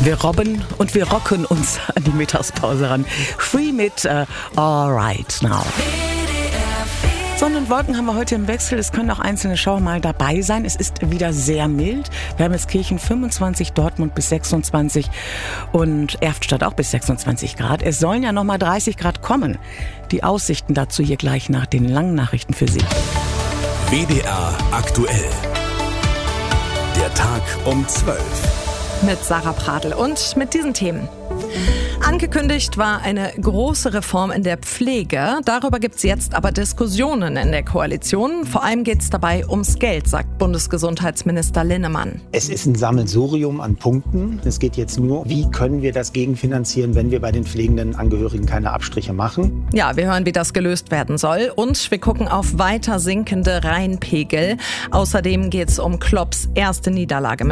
Wir robben und wir rocken uns an die Mittagspause ran. Free mit Alright Now. Sonne und Wolken haben wir heute im Wechsel. Es können auch einzelne Schauer mal dabei sein. Es ist wieder sehr mild. Wermelskirchen 25, Dortmund bis 26 und Erftstadt auch bis 26 Grad. Es sollen ja nochmal 30 Grad kommen. Die Aussichten dazu hier gleich nach den langen Nachrichten für Sie. WDR aktuell. Der Tag um 12. Mit Sarah Pradl und mit diesen Themen. Angekündigt war eine große Reform in der Pflege. Darüber gibt es jetzt aber Diskussionen in der Koalition. Vor allem geht es dabei ums Geld, sagt Bundesgesundheitsminister Linnemann. Es ist ein Sammelsurium an Punkten. Es geht jetzt nur, wie können wir das gegenfinanzieren, wenn wir bei den pflegenden Angehörigen keine Abstriche machen. Ja, wir hören, wie das gelöst werden soll. Und wir gucken auf weiter sinkende Rheinpegel. Außerdem geht es um Klopps erste Niederlage mit